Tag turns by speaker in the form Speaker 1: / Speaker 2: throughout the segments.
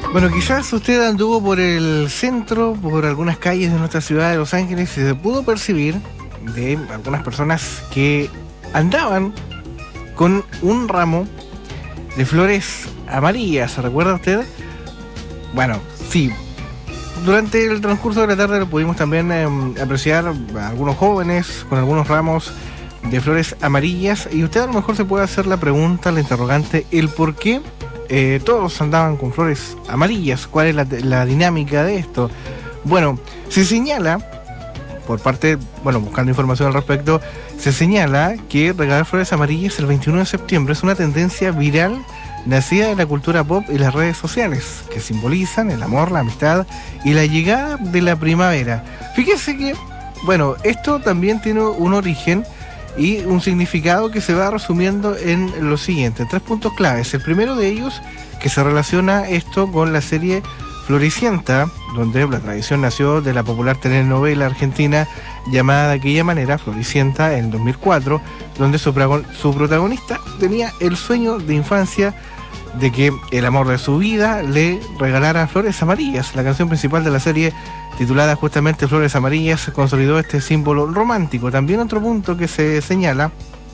Speaker 1: Bueno, quizás usted anduvo por el centro, por algunas calles de nuestra ciudad de Los Ángeles y se pudo percibir de algunas personas que andaban con un ramo de flores amarillas. ¿Se recuerda usted? Bueno, sí. Durante el transcurso de la tarde lo pudimos también apreciar a algunos jóvenes con algunos ramos de flores amarillas, y usted a lo mejor se puede hacer la pregunta, la interrogante, el por qué todos andaban con flores amarillas. ¿Cuál es la dinámica de esto? Bueno, se señala, por parte, buscando información al respecto, se señala que regalar flores amarillas el 21 de septiembre es una tendencia viral nacida de la cultura pop y las redes sociales, que simbolizan el amor, la amistad y la llegada de la primavera. Fíjese que, esto también tiene un origen y un significado que se va resumiendo en lo siguiente, 3 puntos claves. El primero de ellos, que se relaciona esto con la serie Floricienta, donde la tradición nació de la popular telenovela argentina llamada de aquella manera, Floricienta, en 2004, donde su protagonista tenía el sueño de infancia de que el amor de su vida le regalara flores amarillas. La canción principal de la serie, titulada justamente Flores Amarillas, consolidó este símbolo romántico. También otro punto que se señala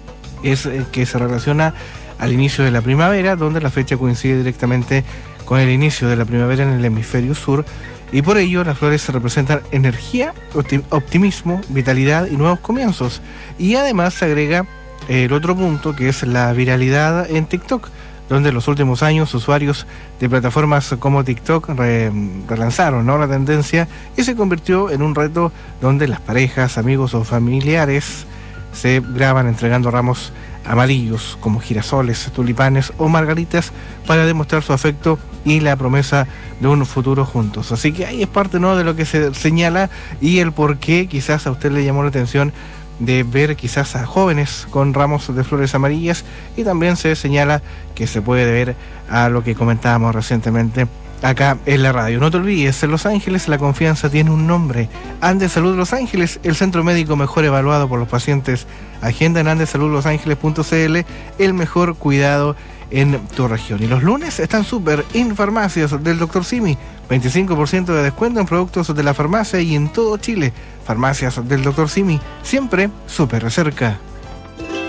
Speaker 1: es que se relaciona al inicio de la primavera, donde la fecha coincide directamente con el inicio de la primavera en el hemisferio sur, y por ello las flores representan energía, optimismo, vitalidad y nuevos comienzos. Y además se agrega el otro punto, que es la viralidad en TikTok, donde en los últimos años usuarios de plataformas como TikTok relanzaron la tendencia, y se convirtió en un reto donde las parejas, amigos o familiares se graban entregando ramos amarillos como girasoles, tulipanes o margaritas para demostrar su afecto y la promesa de un futuro juntos. Así que ahí es parte de lo que se señala y el por qué quizás a usted le llamó la atención de ver quizás a jóvenes con ramos de flores amarillas, y también se señala que se puede ver a lo que comentábamos recientemente acá en la radio. No te olvides, en Los Ángeles la confianza tiene un nombre. Andes Salud Los Ángeles, el centro médico mejor evaluado por los pacientes. Agenda en andesaludlosangeles.cl el mejor cuidado en tu región. Y los lunes están súper en farmacias del Dr. Simi. 25% de descuento en productos de la farmacia y en todo Chile. Farmacias del Dr. Simi, siempre súper cerca.